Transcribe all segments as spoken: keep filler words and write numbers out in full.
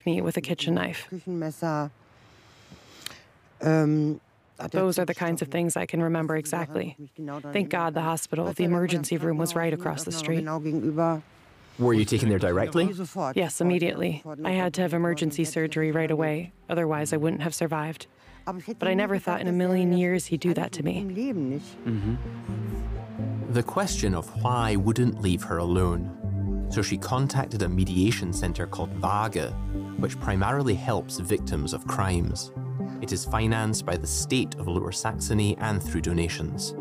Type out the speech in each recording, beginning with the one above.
me with a kitchen knife. Those are the kinds of things I can remember exactly. Thank God the hospital, the emergency room was right across the street. Were you taken there directly? Yes, immediately. I had to have emergency surgery right away, otherwise I wouldn't have survived. But I never thought in a million years he'd do that to me. Mm-hmm. The question of why wouldn't leave her alone. So she contacted a mediation center called Waage, which primarily helps victims of crimes. It is financed by the state of Lower Saxony and through donations.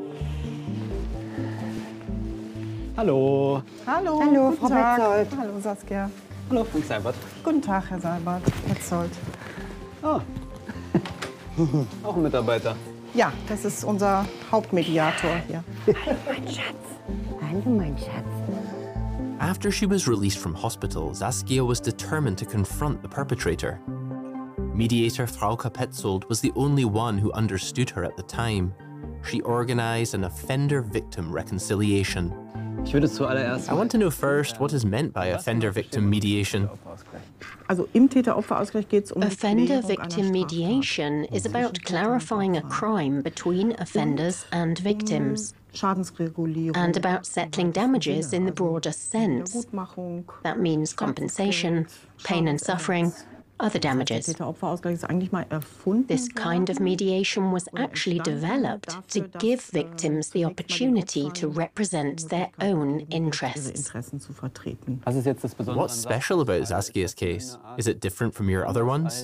Hallo. Hallo. Hallo, Guten Frau Tag. Petzold. Hallo, Saskia. Hallo, Frank Seibert. Guten Tag, Herr Seibert. Petzold. Ah. Auch ein Mitarbeiter. Ja, das ist unser Hauptmediator hier. Hallo, mein Schatz. Hallo, mein Schatz. After she was released from hospital, Saskia was determined to confront the perpetrator. Mediator Frauke Petzold was the only one who understood her at the time. She organized an offender-victim reconciliation. Ich würde zuallererst I want to know first what is meant by offender-victim mediation. Also im Täter-Opfer-Ausgleich geht es um Offender-victim mediation is about clarifying a crime between offenders and victims, and about settling damages in the broader sense. That means compensation, pain and suffering, other damages. This kind of mediation was actually developed to give victims the opportunity to represent their own interests. What's special about Saskia's case? Is it different from your other ones?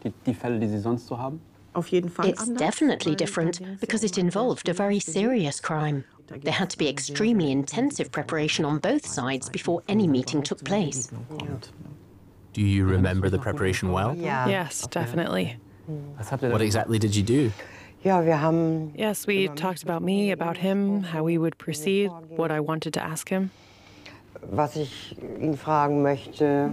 It's definitely different because it involved a very serious crime. There had to be extremely intensive preparation on both sides before any meeting took place. Do you remember the preparation well? Yeah. Yes, definitely. What exactly did you do? Yes, we talked about me, about him, how we would proceed, what I wanted to ask him. Was ich ihn fragen möchte.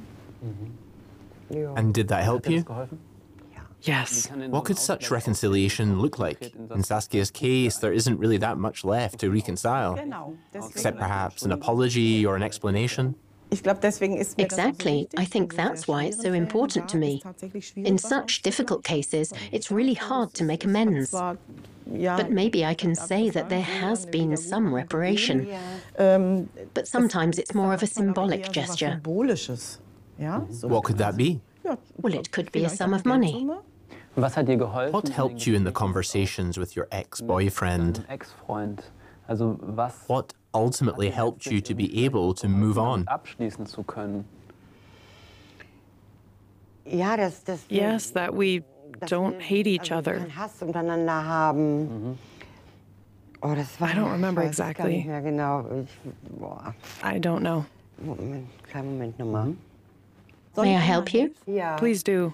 And did that help you? Yes. What could such reconciliation look like? In Saskia's case, there isn't really that much left to reconcile, except perhaps an apology or an explanation. Exactly. I think that's why it's so important to me. In such difficult cases, it's really hard to make amends. But maybe I can say that there has been some reparation. But sometimes it's more of a symbolic gesture. What could that be? Well, it could be a sum of money. What helped you in the conversations with your ex-boyfriend? What ultimately helped you to be able to move on? Yes, that we don't hate each other. I don't remember exactly. I don't know. May I help you? Please do.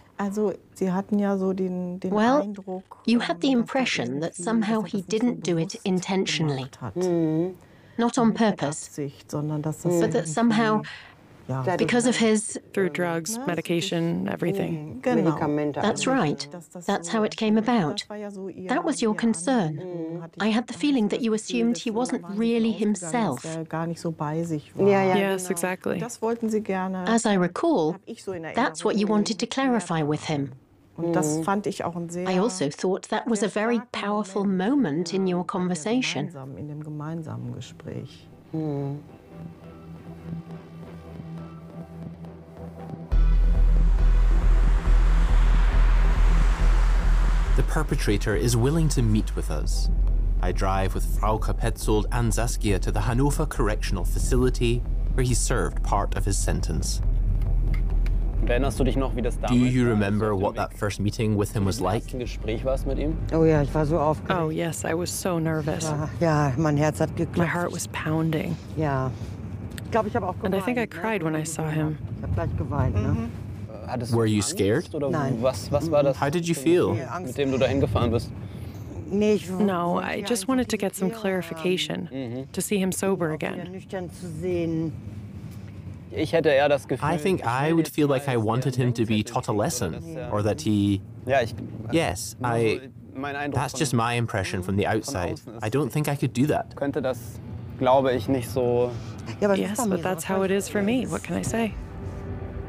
Well, you had the impression that somehow he didn't do it intentionally. Not on purpose, but that somehow, because of his... Through drugs, medication, everything. That's right. That's how it came about. That was your concern. I had the feeling that you assumed he wasn't really himself. Yes, exactly. As I recall, that's what you wanted to clarify with him. I also thought that was a very powerful moment in your conversation. Hmm. The perpetrator is willing to meet with us. I drive with Frauke Petzold and Saskia to the Hannover Correctional Facility, where he served part of his sentence. Do you remember what that first meeting with him was like? Oh ja, ich war so aufgeregt. Oh yes, I was so nervous. Ja, mein Herz hat geklopft. My heart was pounding. Ja. Ich glaube, ich habe auch geweint. And I think I cried when I saw him. Ich habe gleich geweint, ne? Were you scared? Nein. How did you feel? No, I just wanted to get some clarification, to see him sober again. Nüchtern zu sehen. I think I would feel like I wanted him to be taught a lesson, or that he... Yes, I... That's just my impression from the outside. I don't think I could do that. Yes, but that's how it is for me. What can I say?